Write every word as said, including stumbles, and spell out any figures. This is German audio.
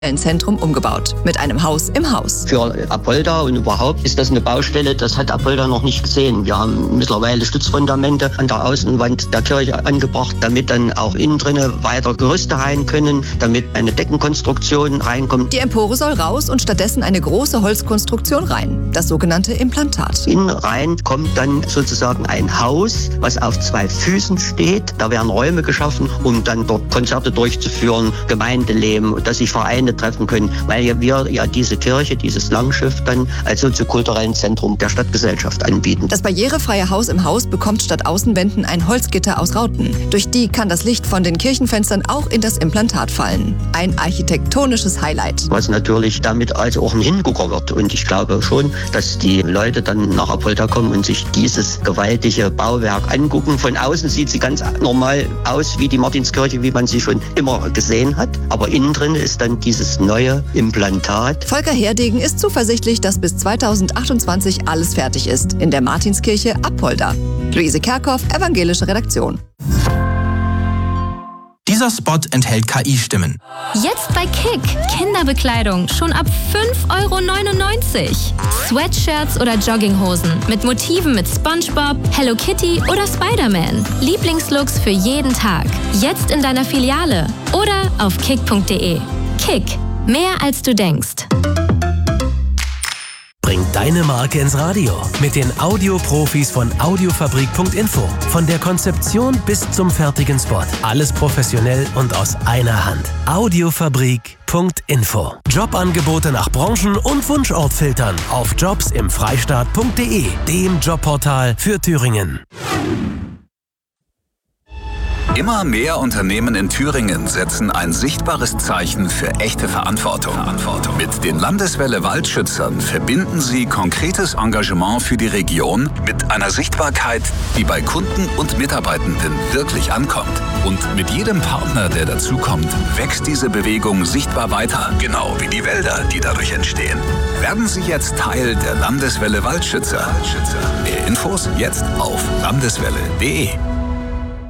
Ein Zentrum umgebaut, mit einem Haus im Haus. Für Apolda und überhaupt ist das eine Baustelle, das hat Apolda noch nicht gesehen. Wir haben mittlerweile Stützfundamente an der Außenwand der Kirche angebracht, damit dann auch innen drinne weiter Gerüste rein können, damit eine Deckenkonstruktion reinkommt. Die Empore soll raus und stattdessen eine große Holzkonstruktion rein, das sogenannte Implantat. Innen rein kommt dann sozusagen ein Haus, was auf zwei Füßen steht. Da werden Räume geschaffen, um dann dort Konzerte durchzuführen, Gemeindeleben, dass sich Vereine treffen können, weil wir ja diese Kirche, dieses Langschiff dann als soziokulturellen Zentrum der Stadtgesellschaft anbieten. Das barrierefreie Haus im Haus bekommt statt Außenwänden ein Holzgitter aus Rauten. Durch die kann das Licht von den Kirchenfenstern auch in das Implantat fallen. Ein architektonisches Highlight. Was natürlich damit also auch ein Hingucker wird. Und ich glaube schon, dass die Leute dann nach Apolda kommen und sich dieses gewaltige Bauwerk angucken. Von außen sieht sie ganz normal aus wie die Martinskirche, wie man sie schon immer gesehen hat. Aber innen drin ist dann dieses neue Implantat. Volker Herdegen ist zuversichtlich, dass bis zweitausendachtundzwanzig alles fertig ist. In der Martinskirche Apolda. Luise Kerkhoff, Evangelische Redaktion. Dieser Spot enthält K I-Stimmen. Jetzt bei Kick. Kinderbekleidung schon ab fünf Euro neunundneunzig. Sweatshirts oder Jogginghosen mit Motiven mit SpongeBob, Hello Kitty oder Spider-Man. Lieblingslooks für jeden Tag. Jetzt in deiner Filiale oder auf kick punkt de. Kick. Mehr als du denkst. Bring deine Marke ins Radio mit den Audioprofis von audiofabrik punkt info. Von der Konzeption bis zum fertigen Spot. Alles professionell und aus einer Hand. audiofabrik punkt info. Jobangebote nach Branchen und Wunschort filtern auf jobs im freistaat punkt de, dem Jobportal für Thüringen. Immer mehr Unternehmen in Thüringen setzen ein sichtbares Zeichen für echte Verantwortung. Verantwortung. Mit den Landeswelle Waldschützern verbinden sie konkretes Engagement für die Region mit einer Sichtbarkeit, die bei Kunden und Mitarbeitenden wirklich ankommt. Und mit jedem Partner, der dazukommt, wächst diese Bewegung sichtbar weiter, genau wie die Wälder, die dadurch entstehen. Werden Sie jetzt Teil der Landeswelle Waldschützer. Mehr Infos jetzt auf landeswelle punkt de.